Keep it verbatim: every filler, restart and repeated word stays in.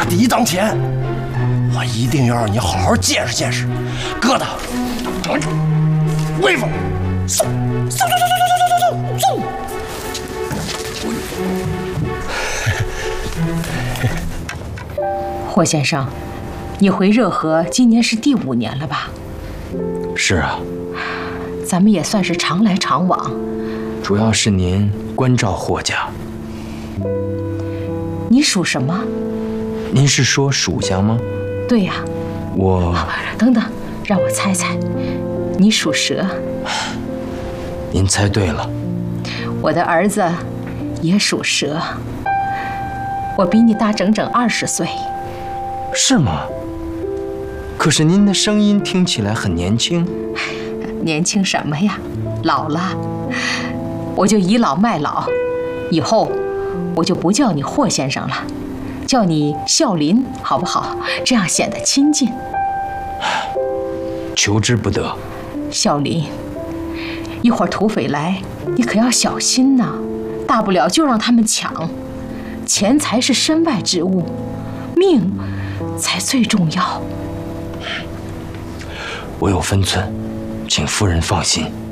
第一当前，我一定要让你好好见识见识疙瘩威风！嗖嗖嗖嗖嗖嗖嗖嗖！ 霍先生，你回热河今年是第五年了吧？ 是啊， 咱们也算是常来常往。 主要是您关照霍家。 你属什么？ 您是说属相吗？ 对呀。 我…… 等等，让我猜猜，你属蛇。 您猜对了。 我的儿子也属蛇，我比你大整整二十岁。 是吗？可是您的声音听起来很年轻。 年轻什么呀？老了，我就倚老卖老，以后我就不叫你霍先生了，叫你孝林，好不好？这样显得亲近。 求之不得。 孝林，一会儿土匪来，你可要小心呐！大不了就让他们抢，钱财是身外之物，命才最重要。 我有分寸，请夫人放心。